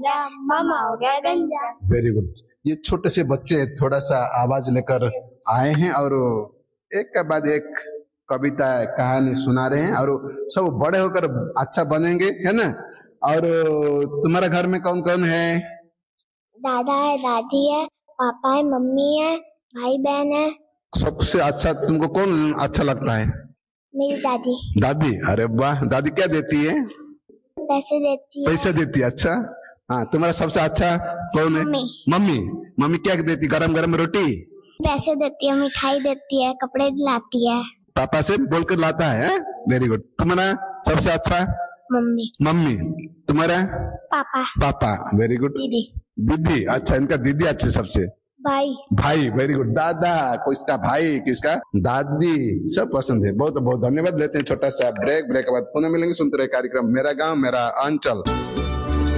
गांजा, मामा हो गया गंजा। Very good. ये छोटे से बच्चे थोड़ा सा आवाज लेकर आए हैं और एक के बाद एक कविता कहानी सुना रहे हैं और सब बड़े होकर अच्छा बनेंगे, है ना। और तुम्हारा घर में कौन कौन है? दादा है, दादी है, पापा है, मम्मी है, भाई बहन है। सबसे अच्छा तुमको कौन अच्छा लगता है? मेरी दादी। दादी? अरे वाह, दादी क्या देती है? पैसे देती है। पैसे देती है, अच्छा। हाँ, तुम्हारा सबसे अच्छा कौन है? मम्मी। मम्मी? मम्मी क्या देती? गरम गरम रोटी? पैसे देती है, मिठाई देती है, कपड़े दिलाती है। पापा से बोलकर लाता है? Very good. तुम्हारा सबसे अच्छा? मम्मी। मम्मी। तुम्हारा? पापा। पापा, वेरी गुड। दीदी। दीदी, अच्छा, इनका दीदी अच्छे सबसे। भाई। भाई, वेरी गुड। दादा, किसका भाई, किसका दादी, सब पसंद है। बहुत बहुत धन्यवाद। लेते हैं छोटा सा ब्रेक के बाद पुनः मिलेंगे। सुनते रहे कार्यक्रम मेरा गांव मेरा अंचल।